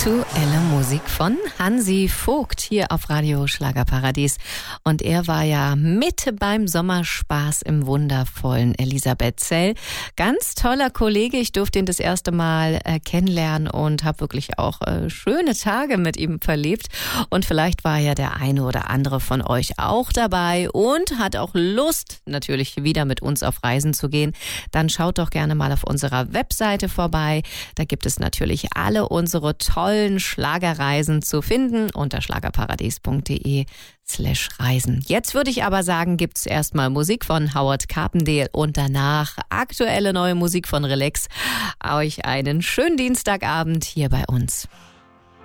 Aktuelle Musik von Hansi Vogt hier auf Radio Schlagerparadies. Und er war ja mit beim Sommerspaß im wundervollen Elisabethzell. Ganz toller Kollege. Ich durfte ihn das erste Mal kennenlernen und habe wirklich auch schöne Tage mit ihm verlebt. Und vielleicht war ja der eine oder andere von euch auch dabei und hat auch Lust, natürlich wieder mit uns auf Reisen zu gehen. Dann schaut doch gerne mal auf unserer Webseite vorbei. Da gibt es natürlich alle unsere tollen Schlagerreisen zu finden unter schlagerparadies.de/Reisen. Jetzt würde ich aber sagen, gibt's erstmal Musik von Howard Carpendale und danach aktuelle neue Musik von Relax. Euch einen schönen Dienstagabend hier bei uns.